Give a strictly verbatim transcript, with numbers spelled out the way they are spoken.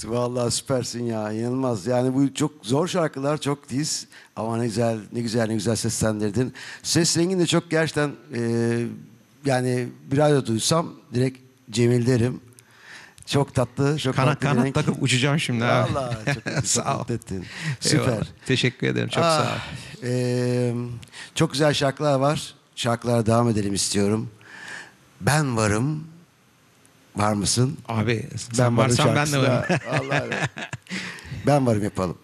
Vallahi süpersin ya, inanılmaz. Yani bu çok zor şarkılar, çok tiz ama ne güzel, ne güzel, ne güzel seslendirdin. Ses rengin de çok gerçekten e, yani bir radyo duysam direkt Cemil derim. Çok tatlı, çok Kana, tatlı bir kanat renk. takıp uçacağım şimdi abi. Vallahi çok, çok Sağ ol. mutlu ettin. Süper. Eyvallah. Teşekkür ederim. Çok sağ ol. Ah, e, çok güzel şarkılar var. Şarkılara devam edelim istiyorum. Ben varım. Var mısın? Abi sen Ben varım varsan ben de varım. şarkısına. Vallahi. Ben varım yapalım.